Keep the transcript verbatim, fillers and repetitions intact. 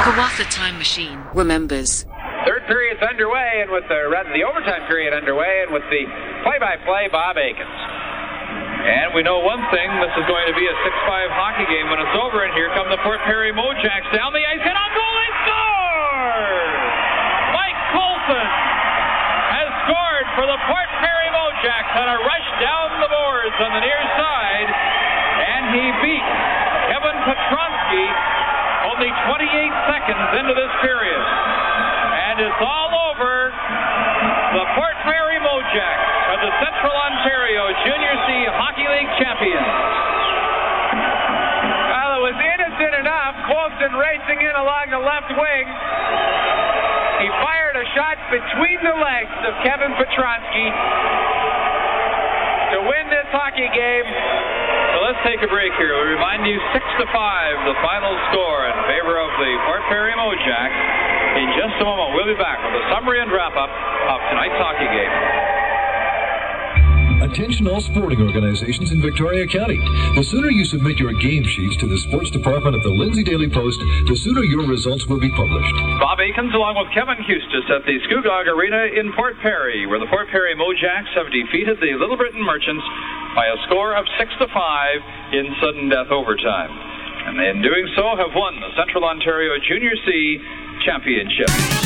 Kawatha Time Machine remembers. Third period's underway, and with the, rather the overtime period underway, and with the play-by-play, Bob Aikens. And we know one thing, this is going to be a six five hockey game when it's over, and here come the Fort Perry Mojacks down the ice, and on goal, they score! Mike Colson has scored for the Fort Perry Mojacks on a rush down the boards on the near side, and he beat Kevin Petronsky only twenty-eight seconds into this period. And it's all over. The Fort Perry Mojacks are the Central Ontario Junior C Hockey League champions. Well, it was innocent enough. Colson racing in along the left wing. He fired a shot between the legs of Kevin Petronsky to win this hockey game. So let's take a break here. We remind you six to five, the final score in favor of the Fort Perry Mojacks. In just a moment, we'll be back with a summary and wrap-up of tonight's hockey game. Attention all sporting organizations in Victoria County. The sooner you submit your game sheets to the sports department of the Lindsay Daily Post, the sooner your results will be published. Bob Aikens along with Kevin Hustis at the Scugog Arena in Fort Perry, where the Fort Perry Mojacks have defeated the Little Britain Merchants by a score of six to five in sudden death overtime. And in doing so have won the Central Ontario Junior C Championship.